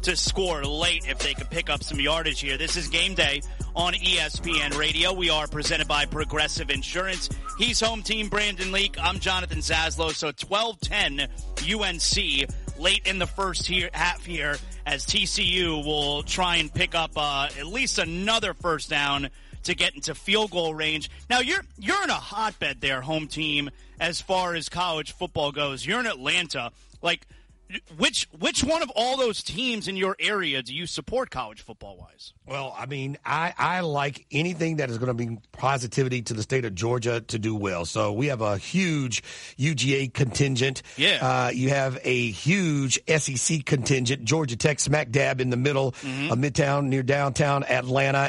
to score late if they could pick up some yardage here. This is Game Day on ESPN Radio. We are presented by Progressive Insurance. He's home team Brandon Leak. I'm Jonathan Zaslow. So 12-10 UNC late in the first half here as TCU will try and pick up at least another first down to get into field goal range. Now, you're in a hotbed there, home team, as far as college football goes. You're in Atlanta. Like, which one of all those teams in your area do you support college football-wise? Well, I mean, I like anything that is going to bring positivity to the state of Georgia to do well. So we have a huge UGA contingent. Yeah. You have a huge SEC contingent. Georgia Tech smack dab in the middle of Midtown near downtown Atlanta.